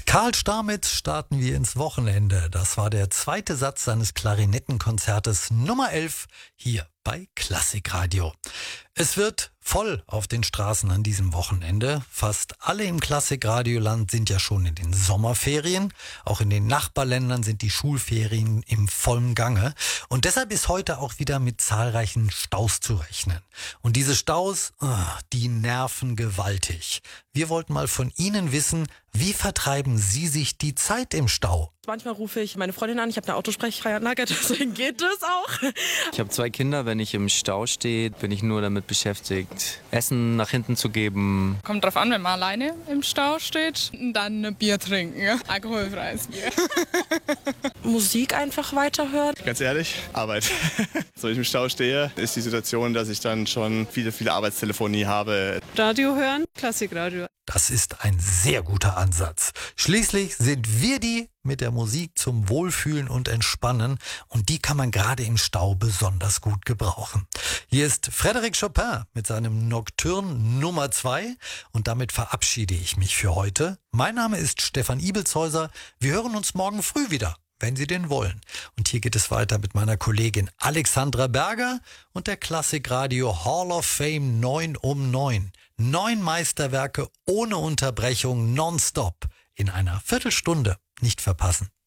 Karl Stamitz starten wir ins Wochenende. Das war der zweite Satz seines Klarinettenkonzertes Nummer 11 hier bei Klassikradio. Es wird voll auf den Straßen an diesem Wochenende. Fast alle im Klassikradioland sind ja schon in den Sommerferien. Auch in den Nachbarländern sind die Schulferien im vollen Gange. Und deshalb ist heute auch wieder mit zahlreichen Staus zu rechnen. Und diese Staus, die nerven gewaltig. Wir wollten mal von Ihnen wissen, wie vertreiben Sie sich die Zeit im Stau? Manchmal rufe ich meine Freundin an, ich habe eine Autosprecheinlage, deswegen geht das auch. Ich habe 2 Kinder, wenn ich im Stau stehe, bin ich nur damit beschäftigt, Essen nach hinten zu geben. Kommt drauf an, wenn man alleine im Stau steht, dann ein Bier trinken, alkoholfreies Bier. Musik einfach weiterhören. Ganz ehrlich, Arbeit. So, ich im Stau stehe, ist die Situation, dass ich dann schon viele Arbeitstelefonie habe. Radio hören, Klassikradio. Das ist ein sehr guter Ansatz. Schließlich sind wir die mit der Musik zum Wohlfühlen und Entspannen und die kann man gerade im Stau besonders gut gebrauchen. Hier ist Frédéric Chopin mit seinem Nocturne Nummer 2 und damit verabschiede ich mich für heute. Mein Name ist Stefan Ibelshäuser. Wir hören uns morgen früh wieder, wenn Sie denn wollen. Und hier geht es weiter mit meiner Kollegin Alexandra Berger und der Klassikradio Hall of Fame 9 um 9. 9 Meisterwerke ohne Unterbrechung nonstop in einer Viertelstunde. Nicht verpassen.